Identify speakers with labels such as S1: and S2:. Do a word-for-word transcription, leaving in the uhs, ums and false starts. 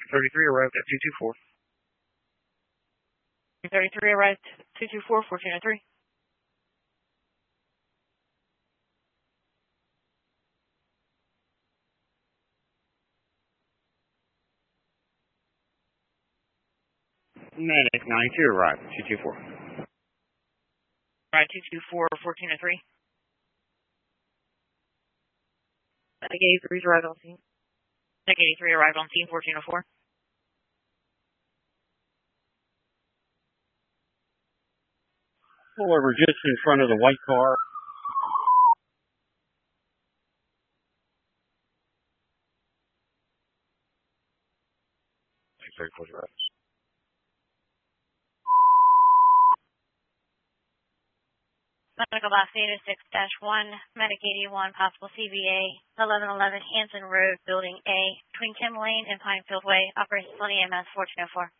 S1: thirty-three arrived at two two four.
S2: thirty-three arrived two two four, fourteen oh three.
S1: Medic ninety-two arrived, two two four.
S2: Alright, two two four, fourteen oh three. Medic eighty-three arrived on scene. Medic eighty-three arrived on scene, fourteen oh four.
S1: Pull over just in front of the white car. two thirty-four arrived.
S2: Medical box data six dash one, Medic eighty-one, possible C V A, eleven eleven Hanson Road, Building A, between Kim Lane and Pinefield Way, Operation Plenty M S fourteen oh four.